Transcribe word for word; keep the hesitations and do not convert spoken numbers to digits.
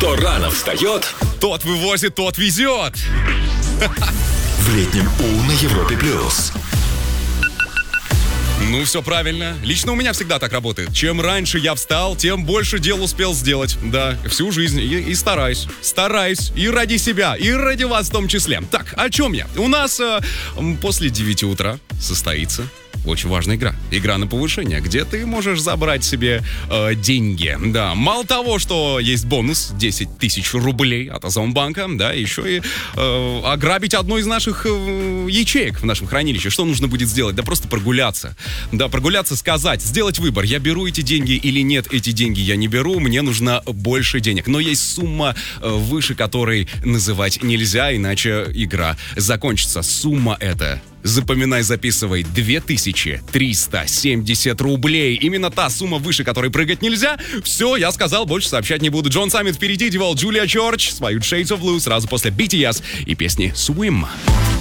Кто рано встает, Тот вывозит, тот везет. в летнем У на Европе плюс. Ну, все правильно. Лично у меня всегда так работает. Чем раньше я встал, тем больше дел успел сделать. Да, всю жизнь. И, и стараюсь. Стараюсь. И ради себя, и ради вас в том числе. Так, о чем я? У нас э, после девяти утра состоится очень важная игра. Игра на повышение, где ты можешь забрать себе э, деньги. Да, мало того, что есть бонус десять тысяч рублей от Озонбанка, да, еще и э, ограбить одну из наших э, ячеек в нашем хранилище. Что нужно будет сделать? Да просто прогуляться. Да, прогуляться, сказать, сделать выбор. Я беру эти деньги или нет, эти деньги я не беру, мне нужно больше денег. Но есть сумма, э, выше которой называть нельзя, иначе игра закончится. Сумма эта, запоминай, записывай, две тысячи триста семьдесят рублей. Именно та сумма, выше которой прыгать нельзя. Все, я сказал, больше сообщать не буду. Джон Саммит впереди, девал Джулия Чорч, свою Shades of Blue сразу после би ти эс и песни Swim.